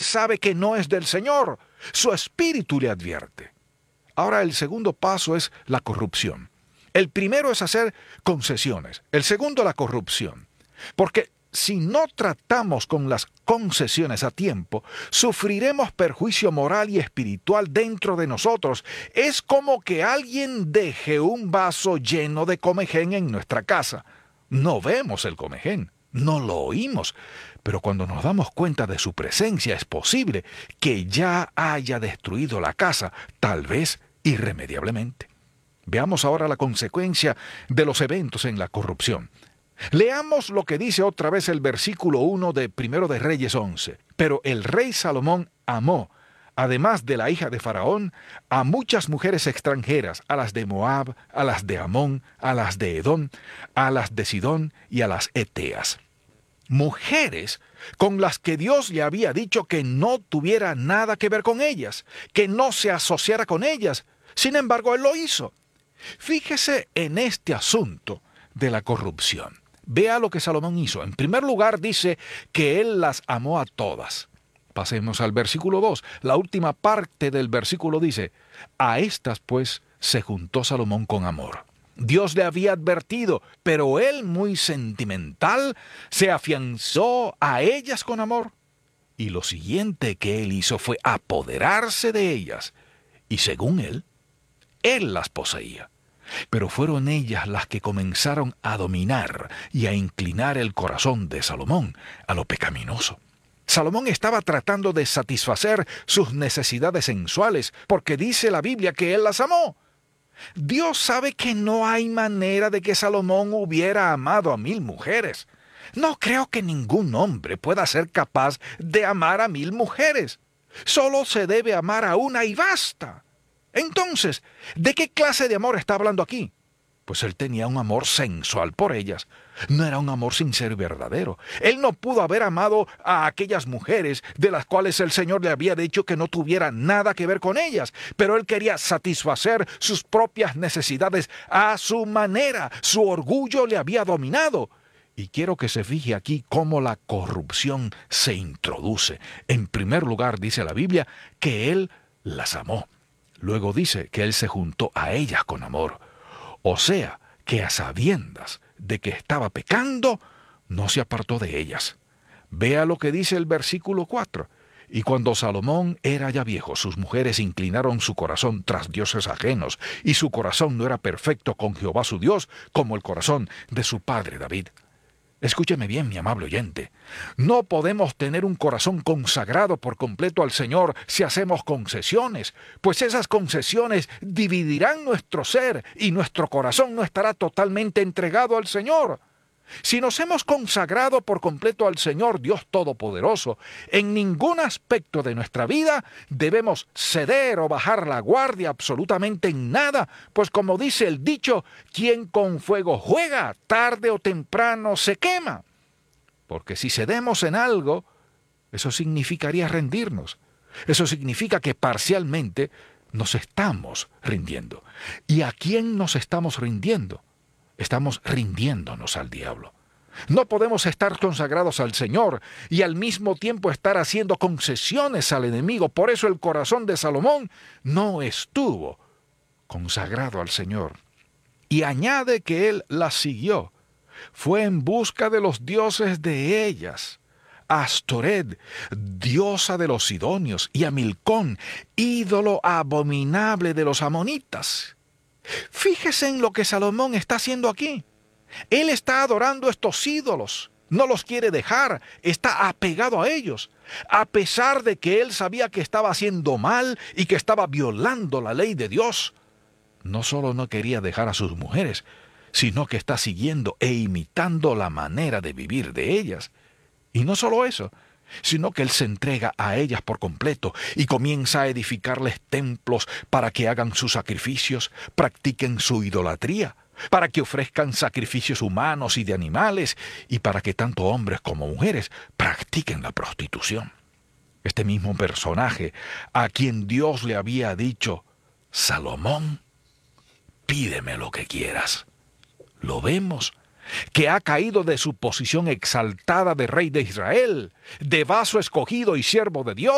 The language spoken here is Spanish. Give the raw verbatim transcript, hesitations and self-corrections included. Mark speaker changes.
Speaker 1: sabe que no es del Señor. Su espíritu le advierte. Ahora el segundo paso es la corrupción. El primero es hacer concesiones. El segundo, la corrupción. Porque si no tratamos con las concesiones a tiempo, sufriremos perjuicio moral y espiritual dentro de nosotros. Es como que alguien deje un vaso lleno de comején en nuestra casa. No vemos el comején, no lo oímos, pero cuando nos damos cuenta de su presencia es posible que ya haya destruido la casa, tal vez irremediablemente. Veamos ahora la consecuencia de los eventos en la corrupción. Leamos lo que dice otra vez el versículo uno de Primero de Reyes once. Pero el rey Salomón amó, además de la hija de Faraón, a muchas mujeres extranjeras, a las de Moab, a las de Amón, a las de Edom, a las de Sidón y a las Eteas. Mujeres con las que Dios le había dicho que no tuviera nada que ver con ellas, que no se asociara con ellas. Sin embargo, él lo hizo. Fíjese en este asunto de la corrupción. Vea lo que Salomón hizo. En primer lugar, dice que él las amó a todas. Pasemos al versículo dos. La última parte del versículo dice: a estas pues se juntó Salomón con amor. Dios le había advertido, pero él, muy sentimental, se afianzó a ellas con amor. Y lo siguiente que él hizo fue apoderarse de ellas. Y según él, él las poseía. Pero fueron ellas las que comenzaron a dominar y a inclinar el corazón de Salomón a lo pecaminoso. Salomón estaba tratando de satisfacer sus necesidades sensuales, porque dice la Biblia que él las amó. Dios sabe que no hay manera de que Salomón hubiera amado a mil mujeres. No creo que ningún hombre pueda ser capaz de amar a mil mujeres. Solo se debe amar a una y basta. Entonces, ¿de qué clase de amor está hablando aquí? Pues él tenía un amor sensual por ellas. No era un amor sincero y verdadero. Él no pudo haber amado a aquellas mujeres de las cuales el Señor le había dicho que no tuviera nada que ver con ellas, pero él quería satisfacer sus propias necesidades a su manera. Su orgullo le había dominado. Y quiero que se fije aquí cómo la corrupción se introduce. En primer lugar, dice la Biblia, que él las amó. Luego dice que él se juntó a ellas con amor. O sea, que a sabiendas de que estaba pecando, no se apartó de ellas. Vea lo que dice el versículo cuatro. Y cuando Salomón era ya viejo, sus mujeres inclinaron su corazón tras dioses ajenos, y su corazón no era perfecto con Jehová su Dios, como el corazón de su padre David. Escúcheme bien, mi amable oyente. No podemos tener un corazón consagrado por completo al Señor si hacemos concesiones, pues esas concesiones dividirán nuestro ser y nuestro corazón no estará totalmente entregado al Señor. Si nos hemos consagrado por completo al Señor Dios Todopoderoso, en ningún aspecto de nuestra vida debemos ceder o bajar la guardia absolutamente en nada, pues como dice el dicho, quien con fuego juega, tarde o temprano se quema. Porque si cedemos en algo, eso significaría rendirnos. Eso significa que parcialmente nos estamos rindiendo. ¿Y a quién nos estamos rindiendo? Estamos rindiéndonos al diablo. No podemos estar consagrados al Señor y al mismo tiempo estar haciendo concesiones al enemigo. Por eso el corazón de Salomón no estuvo consagrado al Señor. Y añade que él las siguió. Fue en busca de los dioses de ellas. A Astoret, diosa de los sidonios, y a Milcón, ídolo abominable de los amonitas. Fíjese en lo que Salomón está haciendo aquí. Él está adorando estos ídolos, no los quiere dejar, está apegado a ellos, a pesar de que él sabía que estaba haciendo mal y que estaba violando la ley de Dios. No solo no quería dejar a sus mujeres, sino que está siguiendo e imitando la manera de vivir de ellas. Y no solo eso, sino que él se entrega a ellas por completo y comienza a edificarles templos para que hagan sus sacrificios, practiquen su idolatría, para que ofrezcan sacrificios humanos y de animales, y para que tanto hombres como mujeres practiquen la prostitución. Este mismo personaje, a quien Dios le había dicho, Salomón, pídeme lo que quieras. Lo vemos, que ha caído de su posición exaltada de rey de Israel, de vaso escogido y siervo de Dios,